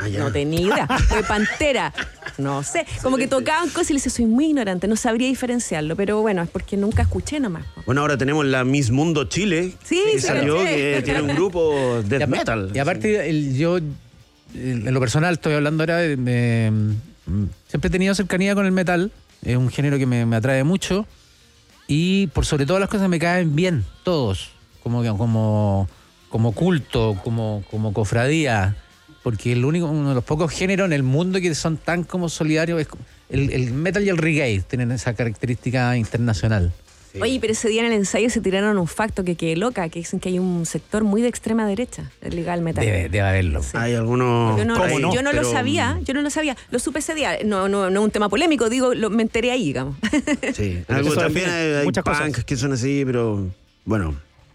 No tenía idea. Fue Pantera. No sé. Como que tocaban cosas y le decía, soy muy ignorante, no sabría diferenciarlo. Pero bueno, es porque nunca escuché nomás. Bueno, ahora tenemos la Miss Mundo Chile. Sí, que salió, que tiene un grupo death metal. Y aparte, yo, en lo personal, estoy hablando ahora siempre he tenido cercanía con el metal. Es un género que me atrae mucho. Y por sobre todas las cosas me caen bien todos. Como culto, como cofradía. Porque uno de los pocos géneros en el mundo que son tan como solidarios es el metal y el reggae. Tienen esa característica internacional. Sí. Oye, pero ese día en el ensayo se tiraron un facto que quedé loca, que dicen que hay un sector muy de extrema derecha del legal metal. Debe haberlo. Sí. Hay algunos... Yo no pero... lo sabía, lo supe ese día. No es un tema polémico, digo, me enteré ahí, digamos. Sí, Eso también hay muchas punk cosas. que son así, pero bueno.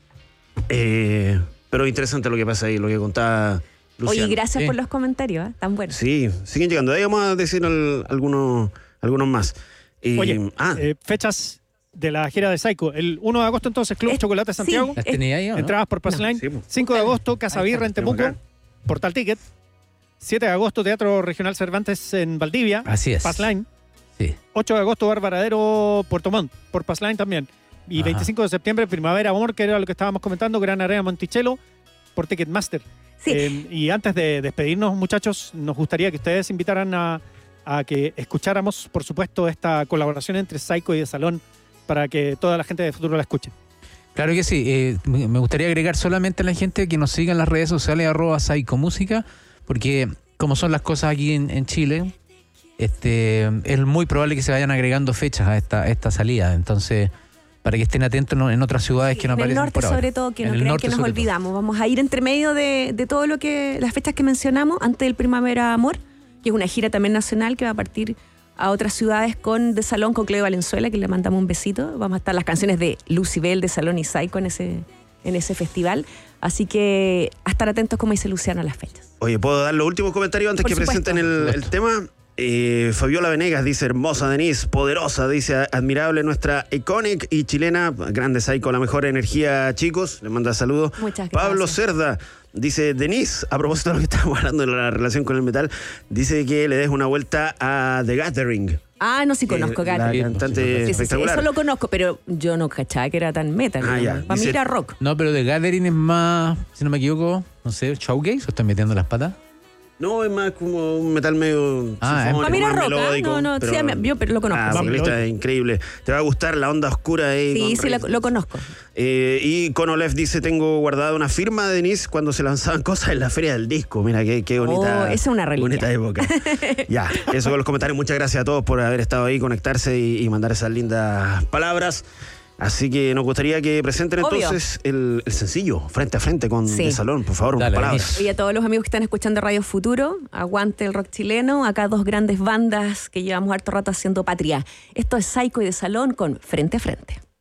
Pero interesante lo que pasa ahí, lo que contaba Luciano. Oye, gracias por los comentarios, tan buenos. Sí, siguen llegando. Ahí vamos a decir algunos más. Oye, fechas de la gira de Psycho. El 1 de agosto entonces Club Chocolate Santiago. ¿Las tenía ahí o no? Entradas por Passline. Sí, po. 5 de agosto Casa Birra en tenemos Temuco. acá. Portal Ticket. 7 de agosto Teatro Regional Cervantes en Valdivia. Así es. Passline. Sí. 8 de agosto Bar Varadero Puerto Montt por Passline también. Y Ajá. 25 de septiembre Primavera Amor, que era lo que estábamos comentando, Gran Arena Monticello por Ticketmaster. Sí. Y antes de despedirnos, muchachos, nos gustaría que ustedes invitaran a que escucháramos, por supuesto, esta colaboración entre Psycho y De Salón para que toda la gente de Futuro la escuche. Claro que sí. Me gustaría agregar solamente a la gente que nos siga en las redes sociales @PsychoMúsica, porque como son las cosas aquí en Chile, es muy probable que se vayan agregando fechas a esta salida. Entonces, para que estén atentos en otras ciudades que no en el aparecen norte por ahora. sobre todo, que no En el crean norte que nos sobre todo. olvidamos. Vamos a ir entre medio de todo lo que las fechas que mencionamos antes del Primavera Amor, que es una gira también nacional que va a partir a otras ciudades con De Salón, con Cleo Valenzuela, que le mandamos un besito. Vamos a estar las canciones de Lucibel, De Salón y Psycho en ese festival. Así que a estar atentos, como dice Luciano, a las fechas. Oye, ¿puedo dar los últimos comentarios antes Por que supuesto. presenten el tema? Fabiola Venegas dice, hermosa Denise, poderosa, dice, admirable nuestra iconic y chilena, grande Psycho, la mejor energía, chicos, le manda saludos. Muchas Pablo gracias. Cerda dice, Denise, a propósito de lo que estábamos hablando de la relación con el metal, dice que le des una vuelta a The Gathering. Ah, no, sí conozco, La Gatti. cantante Sí, espectacular. eso lo conozco, pero yo no cachaba que era tan metal. Ah, ya. Para mí Dice- era rock. No, pero The Gathering es más, si no me equivoco, no sé, showgaze, o estoy metiendo las patas. No, es más como un metal medio Ah, sinfónico, Para mí era más rock, melódico, no, pero- sí, yo pero lo conozco. Ah, Sí. vocalista es increíble. Te va a gustar la onda oscura ahí. Sí, con riffs. lo conozco. Y Conolef dice, tengo guardada una firma de Denise cuando se lanzaban cosas en la feria del disco. Mira, qué bonita. Oh, esa es una reliquia. Bonita época. Ya, eso con los comentarios. Muchas gracias a todos por haber estado ahí, conectarse y mandar esas lindas palabras. Así que nos gustaría que presenten Obvio. entonces el sencillo, Frente a Frente con Sí. De Salón. Por favor, unas Dale, palabras. Y a todos los amigos que están escuchando Radio Futuro, aguante el rock chileno. Acá dos grandes bandas que llevamos harto rato haciendo patria. Esto es Psycho y De Salón con Frente a Frente.